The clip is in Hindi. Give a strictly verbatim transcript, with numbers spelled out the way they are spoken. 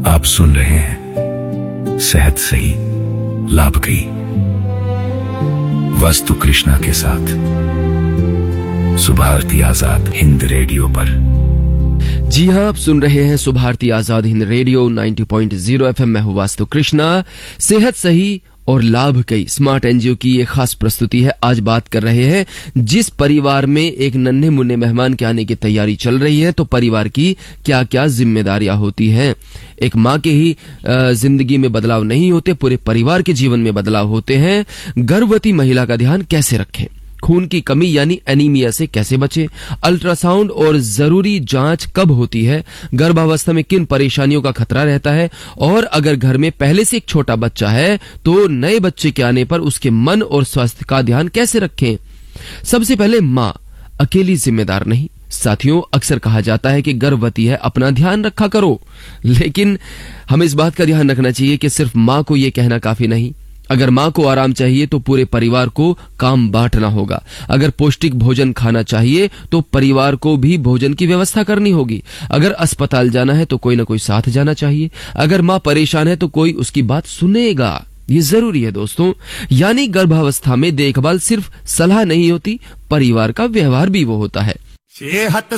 आप सुन रहे हैं सेहत सही लाभ गई वास्तु कृष्णा के साथ सुभारती आजाद हिंद रेडियो पर। जी हां, आप सुन रहे हैं सुभारती आजाद हिंद रेडियो नब्बे पॉइंट ज़ीरो एफएम में। हूं वास्तु कृष्णा। सेहत सही और लाभ कई स्मार्ट एनजीओ की ये खास प्रस्तुति है। आज बात कर रहे हैं जिस परिवार में एक नन्हे मुन्ने मेहमान के आने की तैयारी चल रही है तो परिवार की क्या क्या जिम्मेदारियां होती हैं। एक माँ के ही जिंदगी में बदलाव नहीं होते, पूरे परिवार के जीवन में बदलाव होते हैं। गर्भवती महिला का ध्यान कैसे रखें, खून की कमी यानी एनीमिया से कैसे बचें, अल्ट्रासाउंड और जरूरी जांच कब होती है, गर्भावस्था में किन परेशानियों का खतरा रहता है, और अगर घर में पहले से एक छोटा बच्चा है तो नए बच्चे के आने पर उसके मन और स्वास्थ्य का ध्यान कैसे रखें। सबसे पहले माँ अकेली जिम्मेदार नहीं। साथियों, अक्सर कहा जाता है कि गर्भवती है, अपना ध्यान रखा करो, लेकिन हमें इस बात का ध्यान रखना चाहिए कि सिर्फ माँ को यह कहना काफी नहीं। अगर माँ को आराम चाहिए तो पूरे परिवार को काम बांटना होगा। अगर पौष्टिक भोजन खाना चाहिए तो परिवार को भी भोजन की व्यवस्था करनी होगी। अगर अस्पताल जाना है तो कोई ना कोई साथ जाना चाहिए। अगर माँ परेशान है तो कोई उसकी बात सुनेगा। ये जरूरी है दोस्तों। यानी गर्भावस्था में देखभाल सिर्फ सलाह नहीं होती, परिवार का व्यवहार भी वो होता है।